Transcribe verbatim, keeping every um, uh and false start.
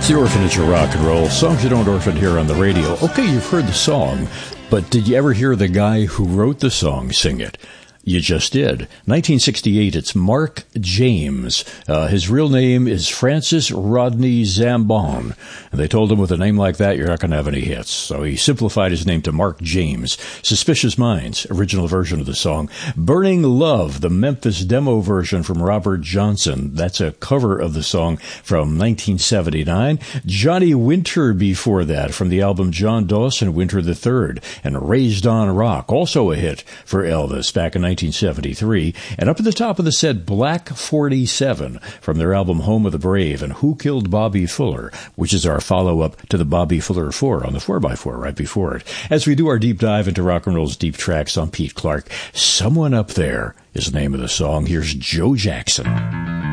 It's the Orphanage of Rock and Roll. Songs you don't orphan here on the radio. Okay, you've heard the song, but did you ever hear the guy who wrote the song sing it? You just did. nineteen sixty-eight, it's Mark James. Uh, his real name is Francis Rodney Zambon. And they told him with a name like that, you're not going to have any hits. So he simplified his name to Mark James. Suspicious Minds, original version of the song. Burning Love, the Memphis demo version from Robert Johnson. That's a cover of the song from nineteen seventy-nine. Johnny Winter before that from the album John Dawson, Winter the Third. And Raised on Rock, also a hit for Elvis back in nineteen seventy-three, and up at the top of the set, Black forty-seven from their album Home of the Brave, and Who Killed Bobby Fuller, which is our follow-up to the Bobby Fuller four on the four by four right before it. As we do our deep dive into rock and roll's deep tracks on Pete Clark, Someone Up There is the name of the song. Here's Joe Jackson.